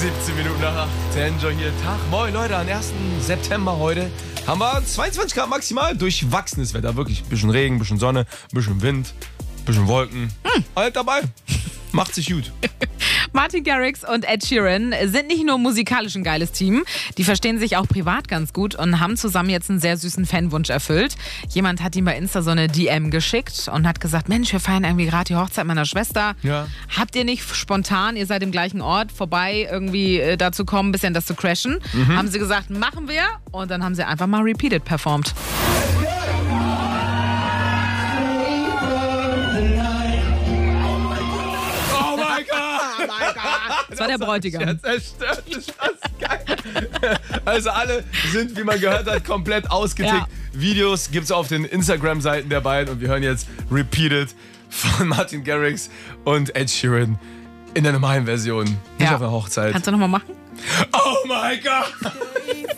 17 Minuten nach 8. Der Enjoy hier. Tag, moin Leute, am 1. September heute haben wir 22 Grad maximal, durchwachsenes Wetter. Wirklich, bisschen Regen, bisschen Sonne, bisschen Wind, bisschen Wolken. Alles dabei. Macht sich gut. Martin Garrix und Ed Sheeran sind nicht nur musikalisch ein geiles Team, die verstehen sich auch privat ganz gut und haben zusammen jetzt einen sehr süßen Fanwunsch erfüllt. Jemand hat ihm bei Insta so eine DM geschickt und hat gesagt, Mensch, wir feiern irgendwie gerade die Hochzeit meiner Schwester. Ja. Habt ihr nicht spontan, ihr seid im gleichen Ort, vorbei irgendwie dazu kommen, ein bisschen das zu crashen? Haben sie gesagt, machen wir. Und dann haben sie einfach mal Repeated performt. Das war der Bräutigam. Ja, zerstört, ist das geil. Also alle sind, wie man gehört hat, komplett ausgetickt. Ja. Videos gibt's auf den Instagram-Seiten der beiden und wir hören jetzt Repeated von Martin Garrix und Ed Sheeran in der normalen Version. Nicht auf einer Hochzeit. Kannst du nochmal machen? Oh my God!